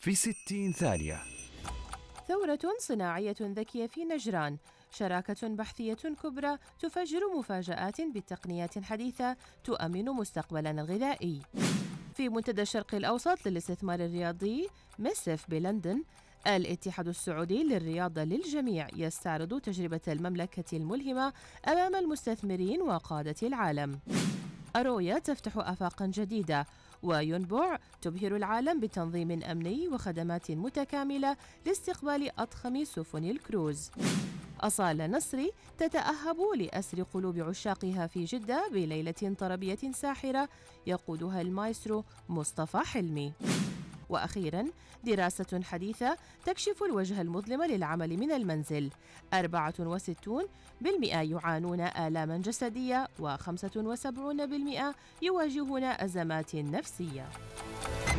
في 60 ثانية. ثورة صناعية ذكية في نجران، شراكة بحثية كبرى تفجر مفاجآت بتقنيات حديثة تؤمن مستقبلنا الغذائي. في منتدى الشرق الأوسط للاستثمار الرياضي ميسف بلندن، الاتحاد السعودي للرياضة للجميع يستعرض تجربة المملكة الملهمة أمام المستثمرين وقادة العالم. أرويا تفتح آفاقاً جديدة، وينبع تبهر العالم بتنظيم أمني وخدمات متكاملة لاستقبال أضخم سفن الكروز. أصالة نصري تتأهب لأسر قلوب عشاقها في جدة بليلة طربية ساحرة يقودها المايسترو مصطفى حلمي. وأخيراً، دراسة حديثة تكشف الوجه المظلم للعمل من المنزل، 64% يعانون آلاما جسدية و75% يواجهون أزمات نفسية.